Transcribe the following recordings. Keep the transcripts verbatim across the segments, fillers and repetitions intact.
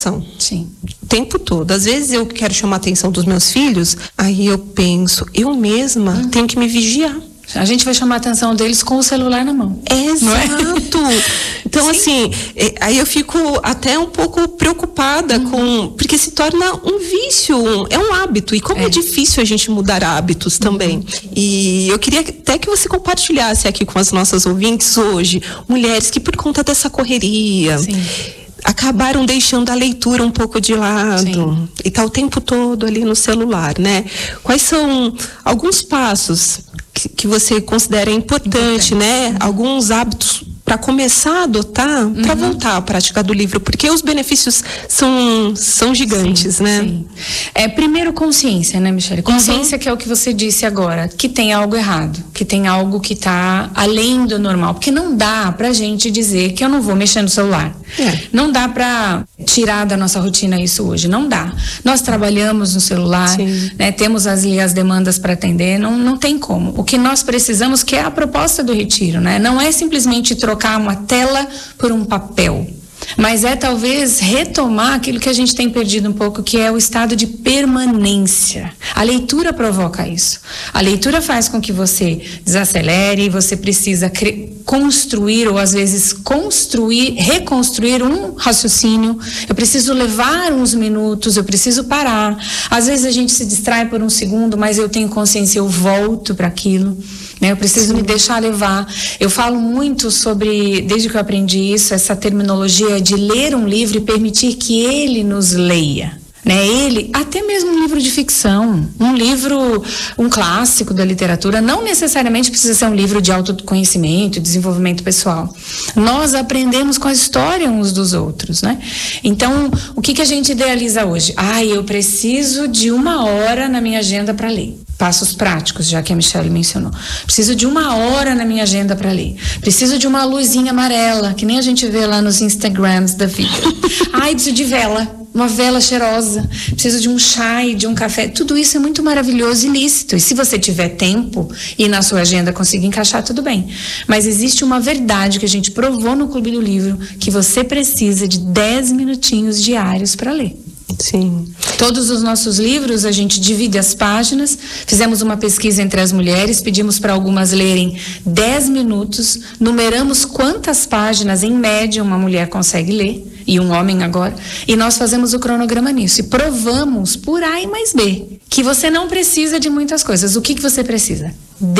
Sim. O tempo todo. Às vezes eu quero chamar a atenção dos meus filhos, aí eu penso, eu mesma hum. tenho que me vigiar. A gente vai chamar a atenção deles com o celular na mão. Exato. É? Então, Sim. assim, aí eu fico até um pouco preocupada uhum. com... Porque se torna um vício, um, é um hábito. E como é. é difícil a gente mudar hábitos também. Uhum. E eu queria até que você compartilhasse aqui com as nossas ouvintes hoje, mulheres que por conta dessa correria... Sim. acabaram deixando a leitura um pouco de lado. Sim. E tá o tempo todo ali no celular, né? Quais são alguns passos que, que você considera importante, importante. né? Uhum. Alguns hábitos para começar a adotar, uhum. para voltar à prática do livro, porque os benefícios são, são gigantes, sim, né? Sim. É, primeiro, consciência, né, Michele? Consciência uhum. que é o que você disse agora, que tem algo errado, que tem algo que está além do normal, porque não dá pra gente dizer que eu não vou mexer no celular. É. Não dá pra tirar da nossa rotina isso hoje, não dá. Nós trabalhamos no celular, né, temos as, as demandas para atender, não, não tem como. O que nós precisamos, que é a proposta do retiro, né? Não é simplesmente trocar uma tela por um papel, mas é talvez retomar aquilo que a gente tem perdido um pouco, que é o estado de permanência. A leitura provoca isso. A leitura faz com que você desacelere, você precisa construir, ou às vezes construir, reconstruir um raciocínio. Eu preciso levar uns minutos, eu preciso parar. Às vezes a gente se distrai por um segundo, mas eu tenho consciência, eu volto para aquilo. Eu preciso Sim. me deixar levar. Eu falo muito sobre, desde que eu aprendi isso, essa terminologia de ler um livro e permitir que ele nos leia. Né? Ele, até mesmo um livro de ficção, um livro, um clássico da literatura, não necessariamente precisa ser um livro de autoconhecimento, desenvolvimento pessoal. Nós aprendemos com a história uns dos outros, né? Então, o que, que a gente idealiza hoje? Ah, eu preciso de uma hora na minha agenda para ler. Passos práticos, já que a Michele mencionou. Preciso de uma hora na minha agenda para ler. Preciso de uma luzinha amarela, que nem a gente vê lá nos Instagrams da vida. Ai, preciso de vela, uma vela cheirosa. Preciso de um chá e de um café. Tudo isso é muito maravilhoso e lícito. E se você tiver tempo e na sua agenda conseguir encaixar, tudo bem. Mas existe uma verdade que a gente provou no Clube do Livro, que você precisa de dez minutinhos diários para ler. Sim. Todos os nossos livros a gente divide as páginas, fizemos uma pesquisa entre as mulheres, pedimos para algumas lerem dez minutos, numeramos quantas páginas em média uma mulher consegue ler, e um homem agora, e nós fazemos o cronograma nisso, e provamos por A e mais B, que você não precisa de muitas coisas. O que, que você precisa?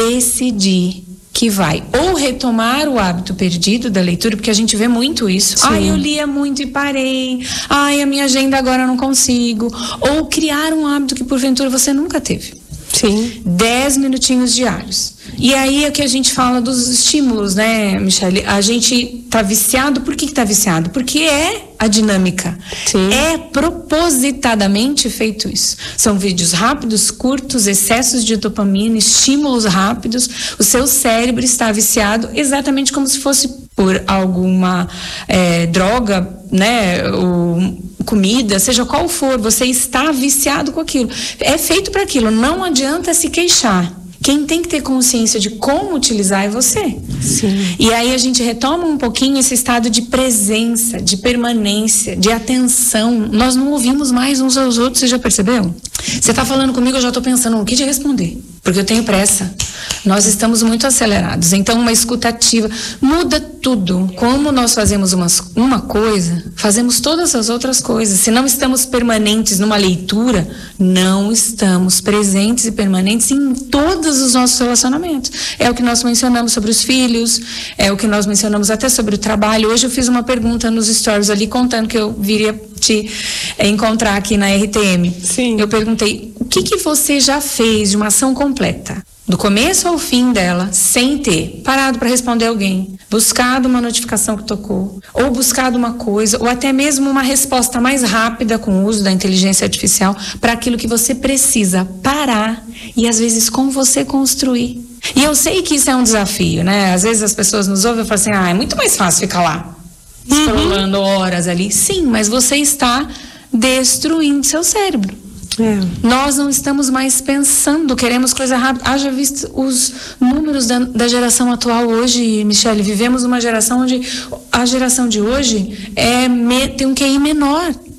Decidir que vai ou retomar o hábito perdido da leitura, porque a gente vê muito isso. Sim. Ai, eu lia muito e parei. Ai, a minha agenda agora eu não consigo. Ou criar um hábito que porventura você nunca teve. Sim. Dez minutinhos diários. E aí é que a gente fala dos estímulos, né, Michele? A gente tá viciado. Por que que tá viciado? Porque é a dinâmica. Sim. É propositadamente feito isso. São vídeos rápidos, curtos, excessos de dopamina, estímulos rápidos. O seu cérebro está viciado exatamente como se fosse por alguma é, droga, né, ou comida, seja qual for. Você está viciado com aquilo. É feito para aquilo. Não adianta se queixar. Quem tem que ter consciência de como utilizar é você. Sim. E aí a gente retoma um pouquinho esse estado de presença, de permanência, de atenção. Nós não ouvimos mais uns aos outros, você já percebeu? Você está falando comigo, eu já estou pensando o que te responder, porque eu tenho pressa. Nós estamos muito acelerados, então uma escutativa muda tudo. Como nós fazemos uma, uma coisa, fazemos todas as outras coisas. Se não estamos permanentes numa leitura, não estamos presentes e permanentes em todos os nossos relacionamentos. É o que nós mencionamos sobre os filhos, é o que nós mencionamos até sobre o trabalho. Hoje eu fiz uma pergunta nos stories ali, contando que eu viria te é, encontrar aqui na R T M. Sim. Eu perguntei, o que que você já fez de uma ação completa, do começo ao fim dela, sem ter parado para responder alguém, buscado uma notificação que tocou, ou buscado uma coisa, ou até mesmo uma resposta mais rápida com o uso da inteligência artificial para aquilo que você precisa parar e às vezes com você construir. E eu sei que isso é um desafio, né? Às vezes as pessoas nos ouvem e falam assim, ah, é muito mais fácil ficar lá, scrollando uhum. horas ali. Sim, mas você está destruindo seu cérebro. É. Nós não estamos mais pensando, queremos coisa rápida. Haja visto os números da, da geração atual hoje, Michele. Vivemos uma geração onde a geração de hoje é, me, tem um Q I menor.